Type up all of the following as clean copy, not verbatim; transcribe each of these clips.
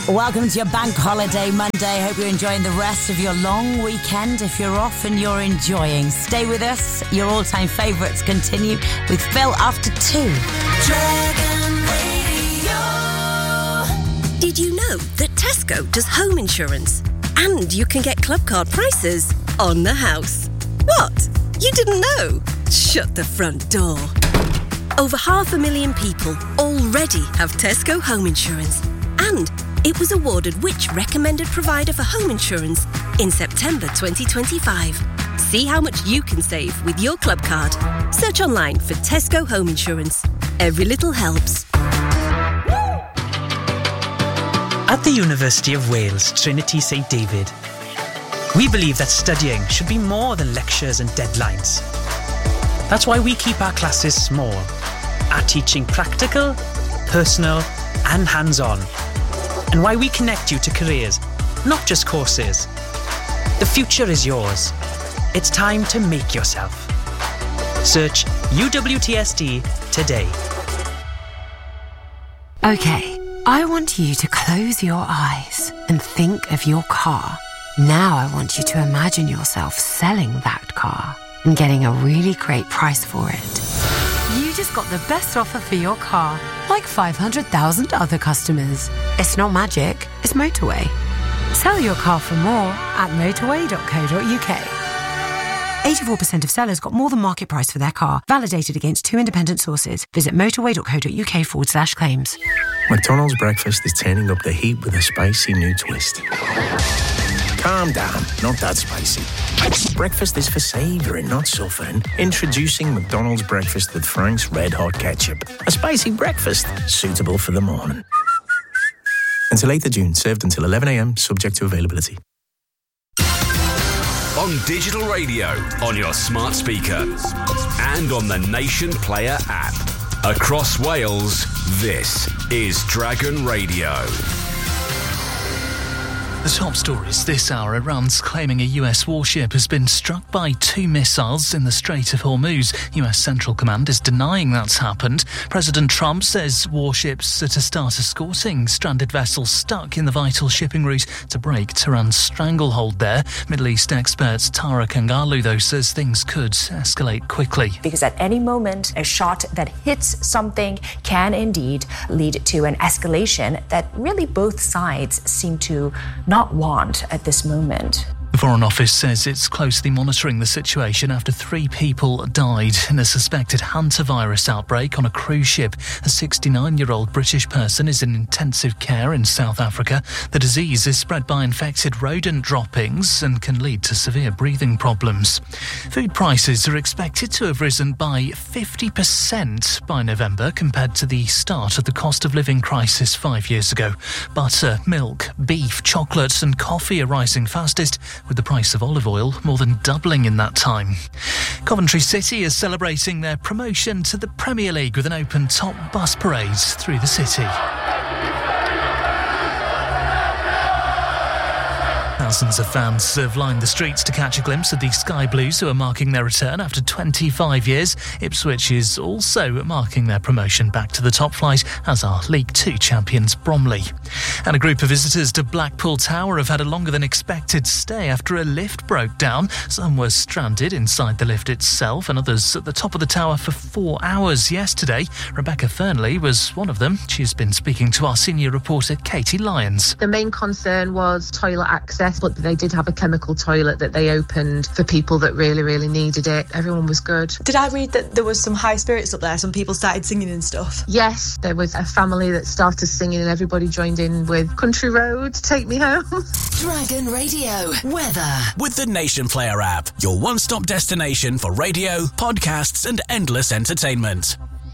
Welcome to your bank holiday Monday. Hope you're enjoying the rest of your long weekend. If you're off and you're enjoying, stay with us. Your all-time favourites continue with Phil after 2. Dragon Radio. Did you know that Tesco does home insurance? And you can get club card prices on the house. What? You didn't know? Shut the front door. Over 500,000 people already have Tesco home insurance. And it was awarded which recommended provider for home insurance in September 2025. See how much you can save with your club card. Search online for Tesco Home Insurance. Every little helps. At the University of Wales, Trinity St David, we believe that studying should be more than lectures and deadlines. That's why we keep our classes small, our teaching practical, personal and hands-on, and why we connect you to careers, not just courses. The future is yours. It's time to make yourself. Search UWTSD today. Okay, I want you to close your eyes and think of your car. Now I want you to imagine yourself selling that car and getting a really great price for it. You just got the best offer for your car, like 500,000 other customers. It's not magic, it's Motorway. Sell your car for more at motorway.co.uk. 84% of sellers got more than market price for their car, validated against 2 independent sources. Visit motorway.co.uk/claims. McDonald's breakfast is turning up the heat with a spicy new twist. Calm down, not that spicy. Breakfast is for savouring, not suffering. Introducing McDonald's breakfast with Frank's Red Hot Ketchup. A spicy breakfast suitable for the morning. Until 8th of June, served until 11 a.m, subject to availability. On digital radio, on your smart speaker, and on the Nation Player app. Across Wales, this is Dragon Radio. The top stories this hour. Iran's claiming a US warship has been struck by 2 missiles in the Strait of Hormuz. US Central Command is denying that's happened. President Trump says warships are to start escorting stranded vessels stuck in the vital shipping route to break Tehran's stranglehold there. Middle East expert Tara Kangalu, though, says things could escalate quickly. Because at any moment, a shot that hits something can indeed lead to an escalation that really both sides seem to not want at this moment. The Foreign Office says it's closely monitoring the situation after 3 people died in a suspected hantavirus outbreak on a cruise ship. A 69-year-old British person is in intensive care in South Africa. The disease is spread by infected rodent droppings and can lead to severe breathing problems. Food prices are expected to have risen by 50% by November compared to the start of the cost of living crisis 5 years ago. Butter, milk, beef, chocolate and coffee are rising fastest, with the price of olive oil more than doubling in that time. Coventry City is celebrating their promotion to the Premier League with an open-top bus parade through the city. Thousands of fans have lined the streets to catch a glimpse of the Sky Blues, who are marking their return after 25 years. Ipswich is also marking their promotion back to the top flight, as are League 2 champions Bromley. And a group of visitors to Blackpool Tower have had a longer than expected stay after a lift broke down. Some were stranded inside the lift itself and others at the top of the tower for 4 hours yesterday. Rebecca Fernley was one of them. She's been speaking to our senior reporter Katie Lyons. The main concern was toilet access, but they did have a chemical toilet that they opened for people that really, really needed it. Everyone was good. Did I read that there was some high spirits up there? Some people started singing and stuff? Yes, there was a family that started singing and everybody joined in with Country Road, Take Me Home. Dragon Radio weather. With the Nation Player app, your one-stop destination for radio, podcasts and endless entertainment.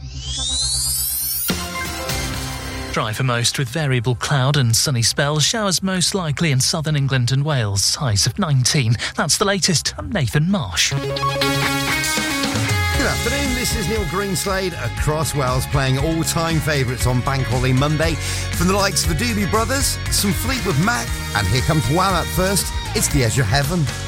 Dry for most with variable cloud and sunny spells. Showers most likely in southern England and Wales. Highs of 19. That's the latest. I'm Nathan Marsh. Good afternoon, this is Neil Greenslade across Wales playing all-time favourites on Bank Holiday Monday. From the likes of the Doobie Brothers, some Fleetwood Mac, and here comes Wham! At first, it's The Edge of Heaven.